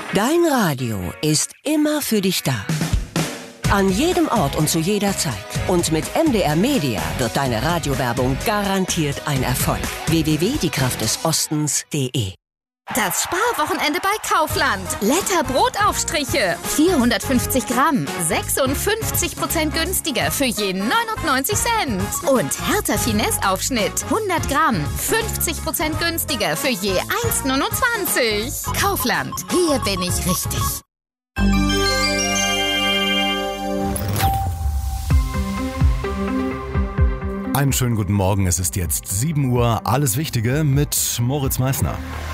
Dein Radio ist immer für dich da. An jedem Ort und zu jeder Zeit. Und mit MDR Media wird deine Radiowerbung garantiert ein Erfolg. www.diekraftdesostens.de. Das Sparwochenende bei Kaufland. Letter Brotaufstriche. 450 Gramm. 56% günstiger für je 99 Cent. Und Hertha Finesse Aufschnitt. 100 Gramm. 50% günstiger für je 1,29. Kaufland. Hier bin ich richtig. Einen schönen guten Morgen. Es ist jetzt 7 Uhr. Alles Wichtige mit Moritz Meissner.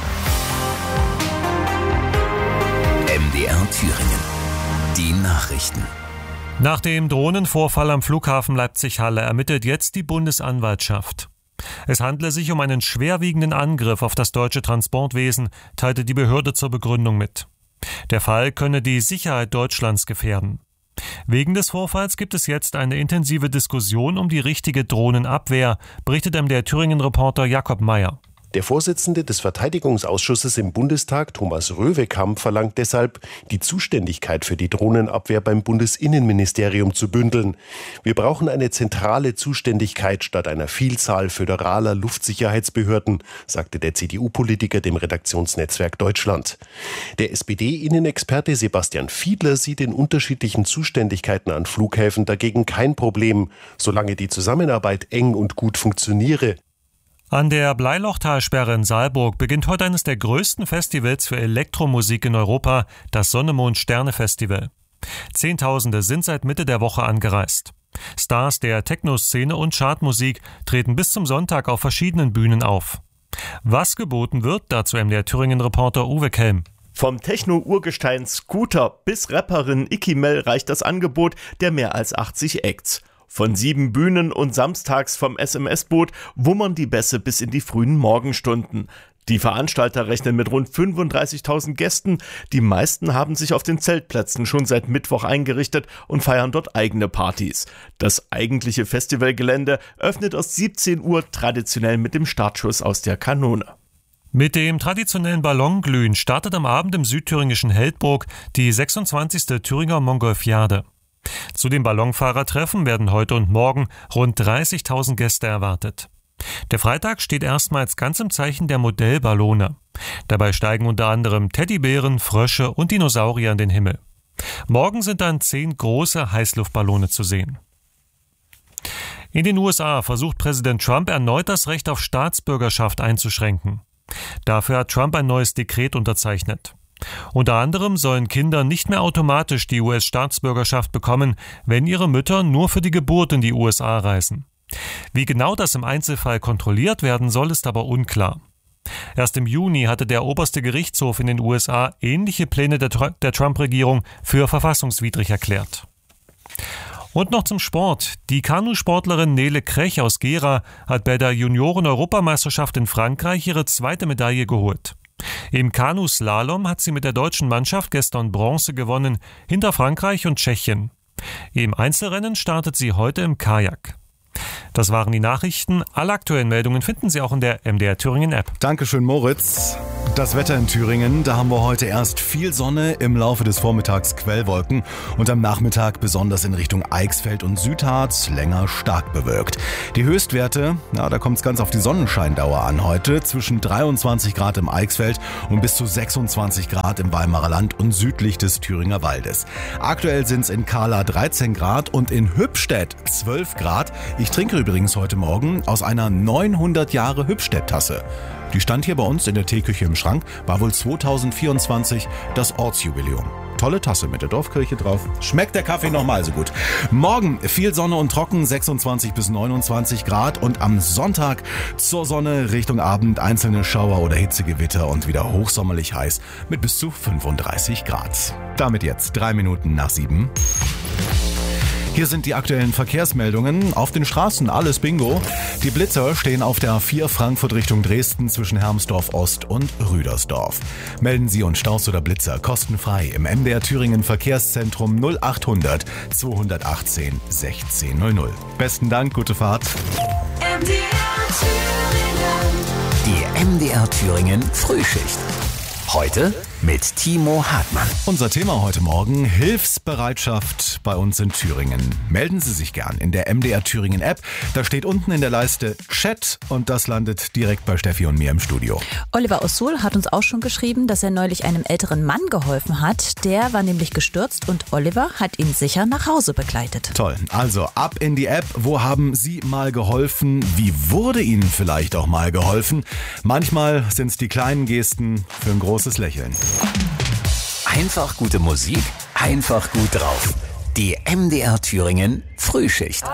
MDR Thüringen. Die Nachrichten. Nach dem Drohnenvorfall am Flughafen Leipzig-Halle ermittelt jetzt die Bundesanwaltschaft. Es handle sich um einen schwerwiegenden Angriff auf das deutsche Transportwesen, teilte die Behörde zur Begründung mit. Der Fall könne die Sicherheit Deutschlands gefährden. Wegen des Vorfalls gibt es jetzt eine intensive Diskussion um die richtige Drohnenabwehr, berichtet MDR Thüringen-Reporter Jakob Meyer. Der Vorsitzende des Verteidigungsausschusses im Bundestag, Thomas Röwekamp, verlangt deshalb, die Zuständigkeit für die Drohnenabwehr beim Bundesinnenministerium zu bündeln. Wir brauchen eine zentrale Zuständigkeit statt einer Vielzahl föderaler Luftsicherheitsbehörden, sagte der CDU-Politiker dem Redaktionsnetzwerk Deutschland. Der SPD-Innenexperte Sebastian Fiedler sieht in unterschiedlichen Zuständigkeiten an Flughäfen dagegen kein Problem, solange die Zusammenarbeit eng und gut funktioniere. An der Bleilochtalsperre in Saalburg beginnt heute eines der größten Festivals für Elektromusik in Europa, das Sonne-Mond-Sterne-Festival. Zehntausende sind seit Mitte der Woche angereist. Stars der Techno-Szene und Chartmusik treten bis zum Sonntag auf verschiedenen Bühnen auf. Was geboten wird, dazu MDR Thüringen-Reporter Uwe Kelm. Vom Techno-Urgestein Scooter bis Rapperin Iki Mel reicht das Angebot der mehr als 80 Acts. Von 7 Bühnen und samstags vom SMS-Boot wummern die Bässe bis in die frühen Morgenstunden. Die Veranstalter rechnen mit rund 35.000 Gästen. Die meisten haben sich auf den Zeltplätzen schon seit Mittwoch eingerichtet und feiern dort eigene Partys. Das eigentliche Festivalgelände öffnet erst 17 Uhr traditionell mit dem Startschuss aus der Kanone. Mit dem traditionellen Ballonglühen startet am Abend im südthüringischen Heldburg die 26. Thüringer Montgolfiade. Zu den Ballonfahrertreffen werden heute und morgen rund 30.000 Gäste erwartet. Der Freitag steht erstmals ganz im Zeichen der Modellballone. Dabei steigen unter anderem Teddybären, Frösche und Dinosaurier in den Himmel. Morgen sind dann 10 große Heißluftballone zu sehen. In den USA versucht Präsident Trump erneut das Recht auf Staatsbürgerschaft einzuschränken. Dafür hat Trump ein neues Dekret unterzeichnet. Unter anderem sollen Kinder nicht mehr automatisch die US-Staatsbürgerschaft bekommen, wenn ihre Mütter nur für die Geburt in die USA reisen. Wie genau das im Einzelfall kontrolliert werden soll, ist aber unklar. Erst im Juni hatte der oberste Gerichtshof in den USA ähnliche Pläne der Trump-Regierung für verfassungswidrig erklärt. Und noch zum Sport. Die Kanusportlerin Nele Krech aus Gera hat bei der Junioren-Europameisterschaft in Frankreich ihre 2. Medaille geholt. Im Kanuslalom hat sie mit der deutschen Mannschaft gestern Bronze gewonnen, hinter Frankreich und Tschechien. Im Einzelrennen startet sie heute im Kajak. Das waren die Nachrichten. Alle aktuellen Meldungen finden Sie auch in der MDR Thüringen App. Dankeschön, Moritz. Das Wetter in Thüringen, da haben wir heute erst viel Sonne, im Laufe des Vormittags Quellwolken und am Nachmittag besonders in Richtung Eichsfeld und Südharz länger stark bewölkt. Die Höchstwerte, da kommt es ganz auf die Sonnenscheindauer an heute, zwischen 23 Grad im Eichsfeld und bis zu 26 Grad im Weimarer Land und südlich des Thüringer Waldes. Aktuell sind es in Kahla 13 Grad und in Hübstedt 12 Grad. Ich trinke übrigens heute Morgen aus einer 900 Jahre Hübstedt-Tasse. Die stand hier bei uns in der Teeküche im Schrank, war wohl 2024 das Ortsjubiläum. Tolle Tasse mit der Dorfkirche drauf. Schmeckt der Kaffee nochmal so gut. Morgen viel Sonne und trocken, 26 bis 29 Grad. Und am Sonntag zur Sonne Richtung Abend einzelne Schauer oder Hitzegewitter und wieder hochsommerlich heiß mit bis zu 35 Grad. Damit jetzt 3 Minuten nach 7. Hier sind die aktuellen Verkehrsmeldungen. Auf den Straßen alles Bingo. Die Blitzer stehen auf der A4 Frankfurt Richtung Dresden zwischen Hermsdorf Ost und Rüdersdorf. Melden Sie uns Staus oder Blitzer kostenfrei im MDR Thüringen Verkehrszentrum 0800 218 1600. Besten Dank, gute Fahrt. Die MDR Thüringen Frühschicht. Heute mit Timo Hartmann. Unser Thema heute Morgen: Hilfsbereitschaft bei uns in Thüringen. Melden Sie sich gern in der MDR Thüringen App. Da steht unten in der Leiste Chat und das landet direkt bei Steffi und mir im Studio. Oliver aus Suhl hat uns auch schon geschrieben, dass er neulich einem älteren Mann geholfen hat. Der war nämlich gestürzt und Oliver hat ihn sicher nach Hause begleitet. Toll. Also ab in die App. Wo haben Sie mal geholfen? Wie wurde Ihnen vielleicht auch mal geholfen? Manchmal sind es die kleinen Gesten für ein großes Lächeln. Einfach gute Musik, einfach gut drauf. Die MDR Thüringen Frühschicht.